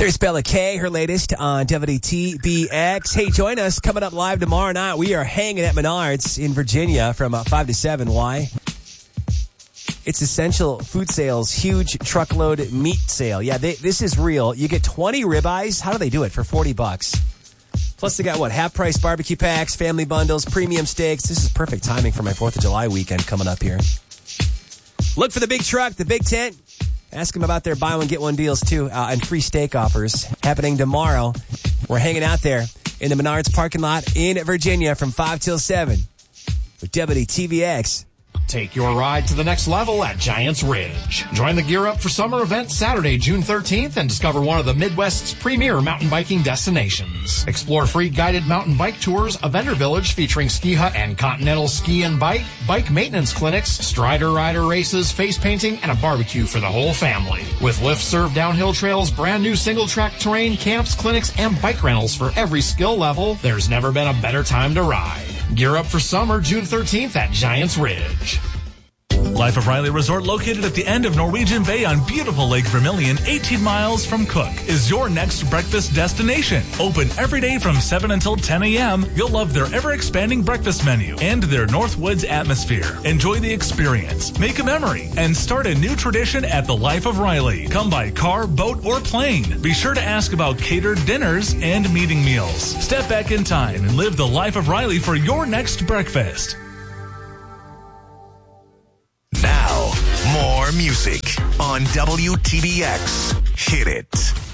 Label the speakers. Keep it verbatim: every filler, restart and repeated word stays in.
Speaker 1: There's Bella Kay, her latest on W T B X. Hey, join us coming up live tomorrow night. We are hanging at Menards in Virginia from uh, five to seven. Why? It's Essential Food Sales huge truckload meat sale. Yeah, they, this is real. You get twenty ribeyes. How do they do it for forty bucks? Plus, they got what? Half-price barbecue packs, family bundles, premium steaks. This is perfect timing for my fourth of July weekend coming up here. Look for the big truck, the big tent. Ask them about their buy one, get one deals, too, uh, and free steak offers happening tomorrow. We're hanging out there in the Menards parking lot in Virginia from five till seven with W T V X.
Speaker 2: Take your ride to the next level at Giants Ridge. Join the Gear Up for Summer event Saturday, June thirteenth, and discover one of the Midwest's premier mountain biking destinations. Explore free guided mountain bike tours, a vendor village featuring ski hut and continental ski and bike, bike maintenance clinics, Strider rider races, face painting, and a barbecue for the whole family. With lift-served downhill trails, brand new single-track terrain, camps, clinics, and bike rentals for every skill level, there's never been a better time to ride. Gear Up for Summer, June thirteenth at Giants Ridge.
Speaker 3: Life of Riley Resort, located at the end of Norwegian Bay on beautiful Lake Vermilion, eighteen miles from Cook, is your next breakfast destination. Open every day from seven until ten a.m. You'll love their ever-expanding breakfast menu and their Northwoods atmosphere. Enjoy the experience, make a memory, and start a new tradition at the Life of Riley. Come by car, boat, or plane. Be sure to ask about catered dinners and meeting meals. Step back in time and live the Life of Riley for your next breakfast.
Speaker 4: Now, more music on W T B X. Hit it.